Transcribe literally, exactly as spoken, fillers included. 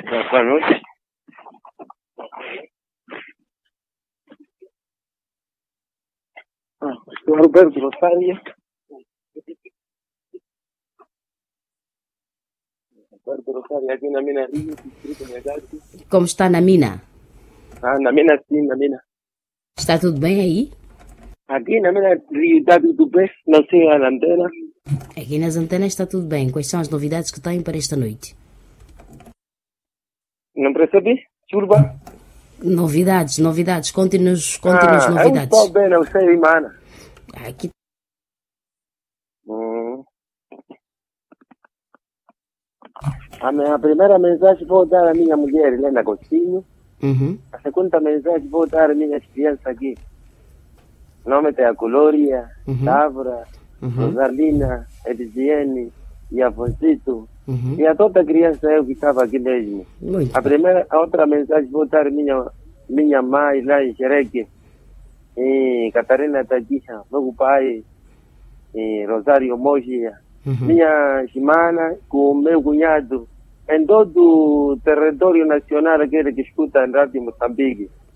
Boa noite. Ah, sou Roberto Rosário. Roberto Rosário, aqui na mina Rio, distrito de Negati. Como está na mina? Ah, na mina sim, na mina. Está tudo bem aí? Aqui na mina Rio, está tudo bem, não sei a antena. Aqui nas antenas está tudo bem. Quais são as novidades que têm para esta noite? Não percebi? Turba? Novidades, novidades. Conte-nos, conte-nos Ah, eu novidades. estou bem, não sei, mana. Aqui. Hum. A minha primeira mensagem vou dar à minha mulher, Helena Coutinho. Uhum. A segunda mensagem vou dar às minhas crianças aqui. O nome é a Colória, Uhum. Távora, Uhum. Rosalina, Edisiene e Afonsito. Uhum. E a toda criança eu que estava aqui mesmo. Muito A bem. primeira, a outra mensagem vou dar à minha, minha mãe lá em Xereque. E Catarina Tadisha, meu pai, e Rosário Mogia. Uhum. Minha irmã com o meu cunhado em todo o território nacional, aquele que escuta em Rádio Moçambique.